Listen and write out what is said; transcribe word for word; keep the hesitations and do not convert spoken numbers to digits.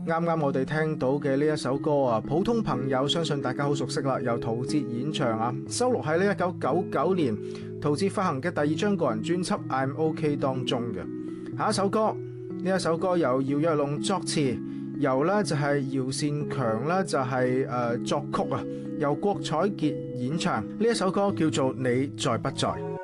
啱啱我哋聽到嘅呢一首歌啊，普通朋友相信大家好熟悉啦，由陶喆演唱啊，收錄喺呢一九九九年陶喆發行嘅第二張個人專輯《I'm OK》當中嘅。下一首歌，呢一首歌由姚若龍作詞，由呢就係姚善強呢就係誒作曲啊，由郭采潔演唱。呢一首歌叫做《你在不在》。